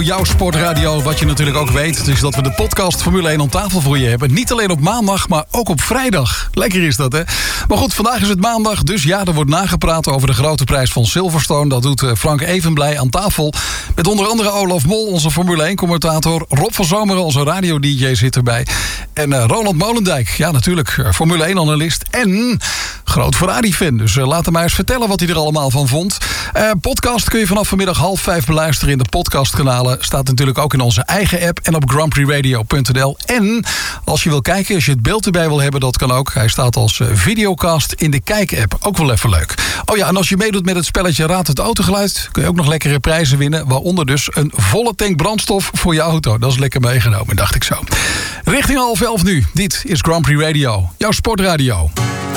Jouw sportradio, wat je natuurlijk ook weet, is dat we de podcast Formule 1 aan tafel voor je hebben. Niet alleen op maandag, maar ook op vrijdag. Lekker is dat, hè? Maar goed, vandaag is het maandag, dus ja, er wordt nagepraat over de grote prijs van Silverstone. Dat doet Frank Evenblij aan tafel. Met onder andere Olaf Mol, onze Formule 1-commentator. Rob van Zomeren, onze radio-dj, zit erbij. En Roland Molendijk, ja natuurlijk, Formule 1-analyst en groot Ferrari-fan. Dus laat hem maar eens vertellen wat hij er allemaal van vond. Podcast kun je vanaf vanmiddag 4:30 beluisteren in de podcastkanalen. Staat natuurlijk ook in onze eigen app en op grandprixradio.nl. En als je wil kijken, als je het beeld erbij wil hebben, dat kan ook. Hij staat als videocast in de Kijk-app. Ook wel even leuk. Oh ja, en als je meedoet met het spelletje Raad het Autogeluid, kun je ook nog lekkere prijzen winnen. Waaronder dus een volle tank brandstof voor je auto. Dat is lekker meegenomen, dacht ik zo. Richting 10:30 nu. Dit is Grand Prix Radio, jouw sportradio.